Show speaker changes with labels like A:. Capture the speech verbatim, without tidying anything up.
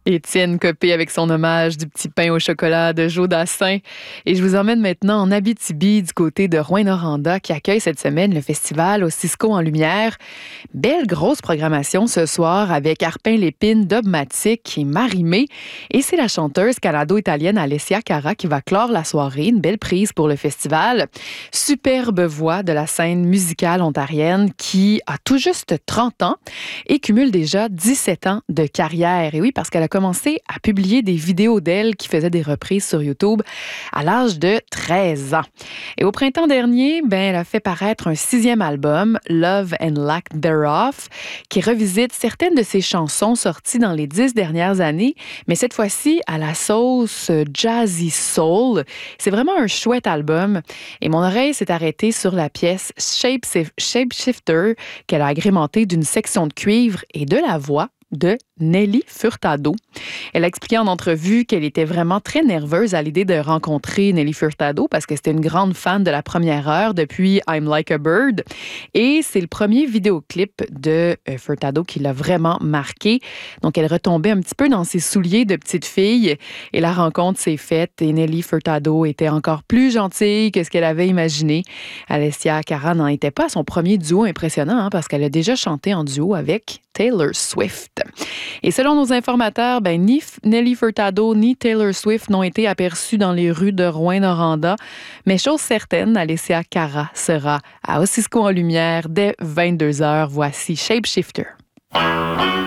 A: Étienne Copé avec son hommage du petit pain au chocolat de Joe Dassin. Et je vous emmène maintenant en Abitibi du côté de Rouyn-Noranda qui accueille cette semaine le festival au Cisco en Lumière. Belle grosse programmation ce soir avec Arpin Lépine, Dogmatique et Marimé. Et c'est la chanteuse canado-italienne Alessia Cara qui va clore la soirée. Une belle prise pour le festival. Superbe voix de la scène musicale ontarienne qui a tout juste trente ans et cumule déjà dix-sept ans de carrière. Et oui, parce qu'elle a commencé à publier des vidéos d'elle qui faisaient des reprises sur YouTube à l'âge de treize ans. Et au printemps dernier, ben, elle a fait paraître un sixième album, Love and Lack Thereof, qui revisite certaines de ses chansons sorties dans les dix dernières années, mais cette fois-ci à la sauce jazzy soul. C'est vraiment un chouette album. Et mon oreille s'est arrêtée sur la pièce Shapeshifter qu'elle a agrémentée d'une section de cuivre et de la voix de Nelly Furtado. Elle a expliqué en entrevue qu'elle était vraiment très nerveuse à l'idée de rencontrer Nelly Furtado parce que c'était une grande fan de la première heure depuis I'm Like a Bird. Et c'est le premier vidéoclip de Furtado qui l'a vraiment marqué. Donc, elle retombait un petit peu dans ses souliers de petite fille et la rencontre s'est faite et Nelly Furtado était encore plus gentille que ce qu'elle avait imaginé. Alessia Cara n'en était pas à son premier duo impressionnant hein, parce qu'elle a déjà chanté en duo avec Taylor Swift. Et selon nos informateurs, ben, ni Nelly Furtado ni Taylor Swift n'ont été aperçus dans les rues de Rouyn-Noranda. Mais chose certaine, Alessia Cara sera à Cisco en Lumière dès vingt-deux heures. Voici Shapeshifter.